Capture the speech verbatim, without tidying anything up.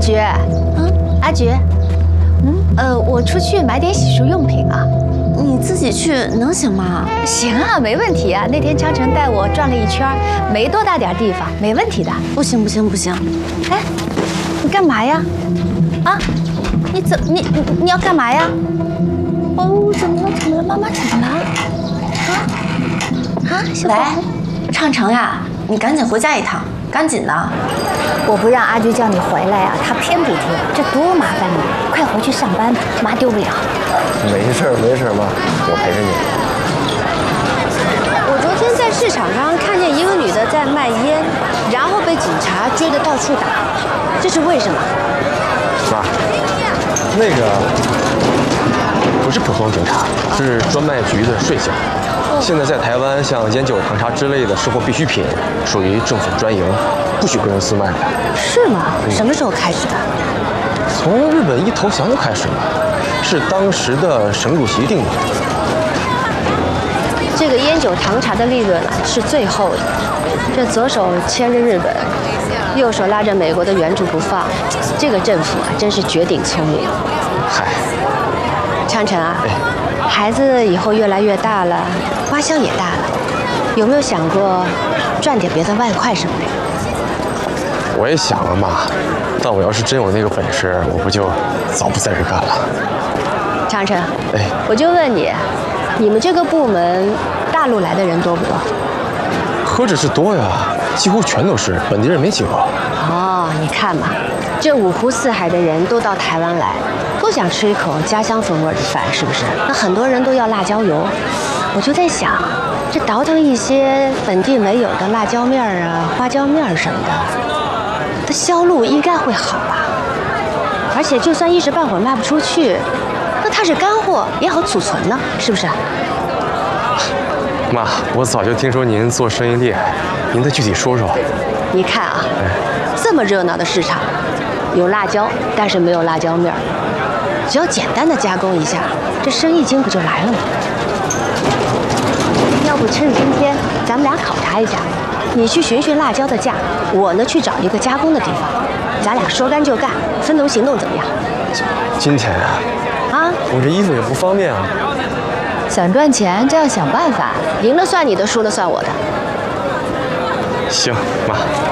菊，嗯，阿菊，嗯，呃，我出去买点洗漱用品啊。 你自己去能行吗？ 行啊，没问题啊。那天昌城带我转了一圈，没多大点地方，没问题的。 不行不行不行！ 哎，你干嘛呀？啊，你怎你你你要干嘛呀？哦，怎么了？怎么了？妈妈怎么了？啊啊，小宝， 来，畅城呀，你赶紧回家一趟，赶紧的。 我不让阿菊叫你回来呀，她偏不听，这多麻烦你！快回去上班吧，妈丢不了。 没事没事妈，我陪着你。 我昨天在市场上看见一个女的在卖烟，然后被警察追得到处打，这是为什么？ 妈，那个不是普通警察，是专卖局的税警。现在在台湾，像烟酒、糖茶之类的生活必需品，属于政府专营，不许个人私卖的。 是吗？什么时候开始的？ 从日本一投降就开始了，是当时的省主席定的。 这个烟酒糖茶的利润啊是最厚的，这左手牵着日本，右手拉着美国的援助不放，这个政府啊真是绝顶聪明。 嗨， 昌城啊， 哎， 孩子以后越来越大了，花销也大了，有没有想过赚点别的外快什么的？ 我也想了妈，但我要是真有那个本事，我不就早不在这干了。 昌城， 哎， 我就问你，你们这个部门大陆来的人多不多？ 何止是多呀，几乎全都是本地人，没几个。 哦，你看嘛，这五湖四海的人都到台湾来，都想吃一口家乡风味的饭，是不是？那很多人都要辣椒油，我就在想，这倒腾一些本地没有的辣椒面儿啊、花椒面儿什么的，它销路应该会好吧？而且就算一时半会儿卖不出去，那它是干货，也好储存呢，是不是？ 妈，我早就听说您做生意厉害，您再具体说说。 你看啊，这么热闹的市场，有辣椒，但是没有辣椒面儿。只要简单的加工一下，这生意经不就来了吗？要不趁今天，咱们俩考察一下，你去寻寻辣椒的价，我呢去找一个加工的地方，咱俩说干就干，分头行动，怎么样？ 今天啊， 啊， 我这衣服也不方便啊。 想赚钱就要想办法， 赢了算你的，输了算我的。 行，妈。